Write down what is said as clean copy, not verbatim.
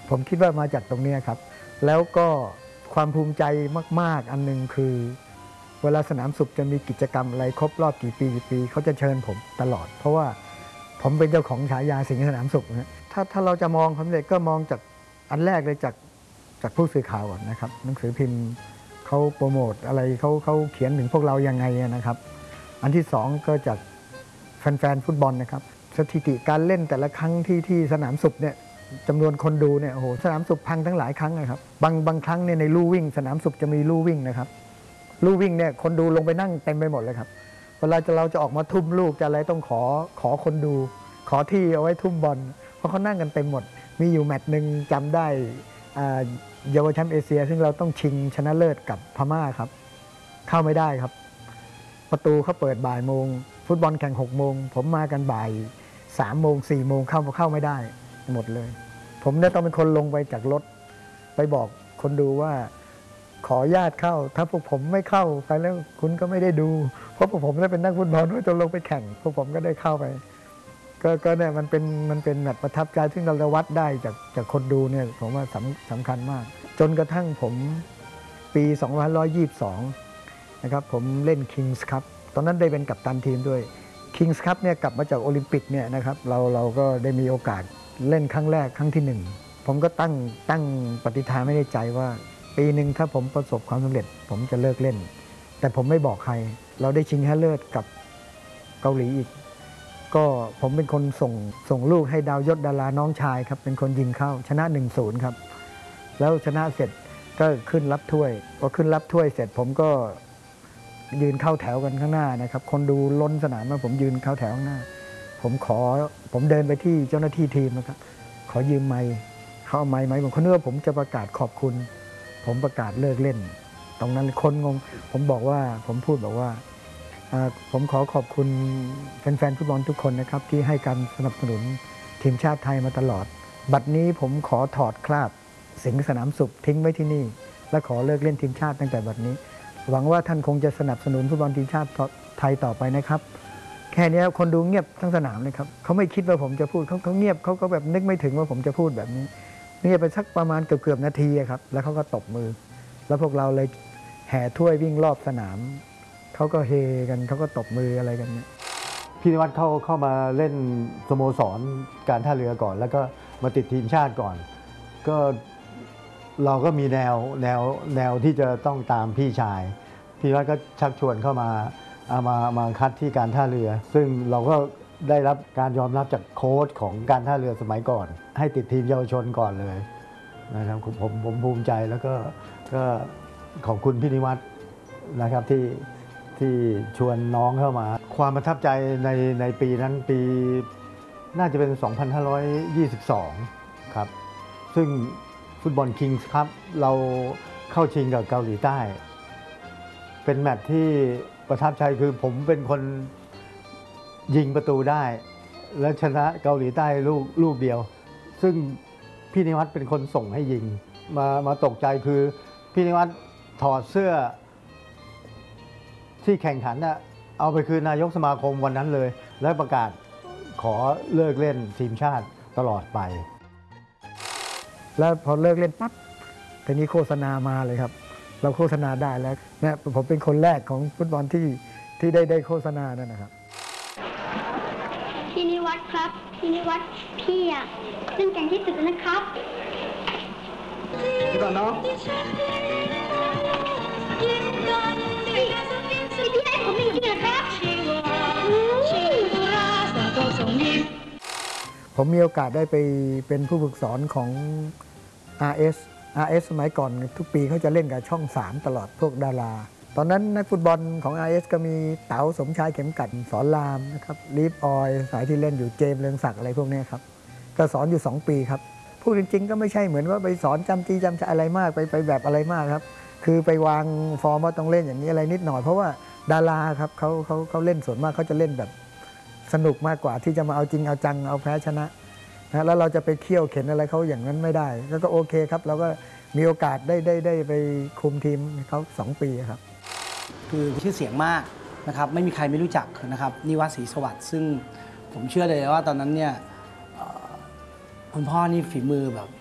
ผมคิดว่ามาจากตรงนี้ครับแล้วก็ความภูมิใจมากๆอันนึงคือเวลาสนามสุขจะมีกิจกรรมอะไรครบรอบกี่ปีเขาจะเชิญผมตลอดเพราะว่าผมเป็นเจ้าของฉายาสิงห์สนามสุขนะถ้าเราจะมองความสำเร็จก็มองจากอันแรกเลยจากผู้สื่อข่าวก่อนนะครับหนังสือพิมพ์เขาโปรโมทอะไรเขาเขียนถึงพวกเรายังไงนะครับอันที่สองก็จากแฟนๆฟุตบอลนะครับสถิติการเล่นแต่ละครั้งที่สนามสุขเนี่ยจำนวนคนดูเนี่ยโอ้โหสนามสุขพังทั้งหลายครั้งนะครับบางครั้งเนี่ยในลู่วิ่งสนามสุขจะมีลู่วิ่งนะครับลู่วิ่งเนี่ยคนดูลงไปนั่งเต็มไปหมดเลยครับเวลาเราจะออกมาทุ่มลูกจะอะไรต้องขอคนดูขอที่เอาไว้ทุ่มบอลเพราะเขานั่งกันเต็มหมดมีอยู่แมตช์หนึ่งจำได้เยาวชนเอเชียซึ่งเราต้องชิงชนะเลิศกับพม่าครับเข้าไม่ได้ครับประตูเขาเปิดบ่ายโมงฟุตบอลแข่ง6 โมงผมมากันบ่าย3 โมง4 โมงเข้าไม่ได้หมดเลยผมเนี่ยต้องเป็นคนลงไปจากรถไปบอกคนดูว่าขอญาตเข้าถ้าพวกผมไม่เข้าไปแล้วคุณก็ไม่ได้ดูเพราะพวกผมได้เป็นนักฟุตบอลด้วยจนลงไปแข่งพวกผมก็ได้เข้าไปก็เนี่ยมันเป็นแมตช์ประทับใจซึ่งเราจะวัดได้จากคนดูเนี่ยผมว่าสำคัญมากจนกระทั่งผมปี2522นะครับผมเล่น Kings Cup ตอนนั้นได้เป็นกัปตันทีมด้วย Kings Cup เนี่ยกลับมาจากโอลิมปิกเนี่ยนะครับเราก็ได้มีโอกาสเล่นครั้งแรกครั้งที่1ผมก็ตั้งปฏิฐานไม่ในใจว่าปีหนึ่งถ้าผมประสบความสำเร็จผมจะเลิกเล่นแต่ผมไม่บอกใครเราได้ชิงชนะเลิศกับเกาหลีอีกก็ผมเป็นคนส่งลูกให้ดาวยศดาราน้องชายครับเป็นคนยิงเข้าชนะ 1-0 ครับแล้วชนะเสร็จก็ขึ้นรับถ้วยพอขึ้นรับถ้วยเสร็จผมก็ยืนเข้าแถวกันข้างหน้านะครับคนดูล้นสนามมาผมยืนเข้าแถวข้างหน้าผมเดินไปที่เจ้าหน้าที่ทีมนะครับขอยืมไมค์เขาเอาไมค์ผมเขาเนื้อผมจะประกาศขอบคุณผมประกาศเลิกเล่นตรงนั้นคนงงผมพูดบอกว่าผมขอขอบคุณแฟนๆฟุตบอลทุกคนนะครับที่ให้การสนับสนุนทีมชาติไทยมาตลอดบัดนี้ผมขอถอดคราบสิงห์สนามสุขทิ้งไว้ที่นี่และขอเลิกเล่นทีมชาติตั้งแต่บัดนี้หวังว่าท่านคงจะสนับสนุนฟุตบอลทีมชาติไทยต่อไปนะครับแค่นี้คนดูเงียบทั้งสนามเลยครับเขาไม่คิดว่าผมจะพูดเขาเงียบเขาก็แบบนึกไม่ถึงว่าผมจะพูดแบบนี้เงียบไปสักประมาณเกือบนาทีครับแล้วเขาก็ตบมือแล้วพวกเราเลยแห่ถ้วยวิ่งรอบสนามเขาก็เฮกันเขาก็ตบมืออะไรกันเนี่ยพี่นิวัฒน์เข้ามาเล่นสโมสรการท่าเรือก่อนแล้วก็มาติดทีมชาติก่อนก็เราก็มีแนวที่จะต้องตามพี่ชายพี่นิวัฒน์ก็ชักชวนเข้ามาคัดที่การท่าเรือซึ่งเราก็ได้รับการยอมรับจากโค้ชของการท่าเรือสมัยก่อนให้ติดทีมเยาวชนก่อนเลยนะครับผมภูมิใจแล้วก็ขอบคุณพี่นิวัฒน์นะครับที่ชวนน้องเข้ามาความประทับใจในปีนั้นปีน่าจะเป็น 2522 ครับซึ่งฟุตบอลคิงส์ครับเราเข้าชิงกับเกาหลีใต้เป็นแมตช์ที่ประทับใจคือผมเป็นคนยิงประตูได้และชนะเกาหลีใต้ลูกเดียวซึ่งพี่นิวัฒน์เป็นคนส่งให้ยิงมาตกใจคือพี่นิวัฒน์ถอดเสื้อที่แข่งขันน่ะเอาไปคืนนายกสมาคมวันนั้นเลยแล้วประกาศขอเลิกเล่นทีมชาติตลอดไปแล้วพอเลิกเล่นปั๊บทีนี้โฆษณามาเลยครับเราโฆษณาได้แล้วเนี่ยผมเป็นคนแรกของฟุตบอลที่ได้โฆษณานั่นนะครับพี่นิวัฒน์ครับพี่นิวัฒน์พี่อ่ะเล่นเก่งที่สุดนะครับพี่ก่อนเนาะพี่ให้ผมจริงๆเหรอครับผมมีโอกาสได้ไปเป็นผู้ฝึกสอนของ RS สมัยก่อนทุกปีเขาจะเล่นกับช่อง3ตลอดพวกดาราตอนนั้นนักฟุตบอลของ RS ก็มีเต๋าสมชายเข็มกัดสอนรามนะครับลีฟออยสายที่เล่นอยู่เจมส์เรืองศักดิ์อะไรพวกนี้ครับก็สอนอยู่2 ปีครับพูดจริงๆก็ไม่ใช่เหมือนว่าไปสอนจำอะไรมากไปแบบอะไรมากครับคือไปวางฟอร์มว่าต้องเล่นอย่างนี้อะไรนิดหน่อยเพราะว่าดาราครับเขาเล่นส่วนมากเขาจะเล่นแบบสนุกมากกว่าที่จะมาเอาจริงเอาจังเอาแพ้ชนะนะแล้วเราจะไปเคี่ยวเข็นอะไรเขาอย่างนั้นไม่ได้แล้วก็โอเคครับเราก็มีโอกาสได้ไปคุมทีมเขา2 ปีครับคือชื่อเสียงมากนะครับไม่มีใครไม่รู้จักนะครับนิวัฒน์ศรีสวัสดิ์ซึ่งผมเชื่อเลยว่าตอนนั้นเนี่ยคุณพ่อนี่ฝีมือแบบ